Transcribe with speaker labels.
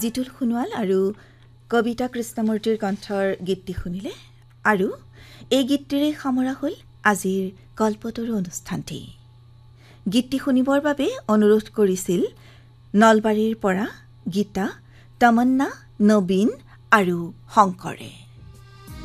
Speaker 1: জিতুল সোণোৱাল আৰু কবিতা কৃষ্ণমূৰ্তিৰ কণ্ঠৰ গীতটি শুনিলে আৰু এই গীতটিৰে সামৰা হ'ল আজিৰ কল্পতৰু অনুষ্ঠানটি। গীতটি শুনিবৰ বাবে অনুৰোধ কৰিছিল নলবাৰীৰ পৰা গীতা, তমন্না, নবীন আৰু শংকৰে।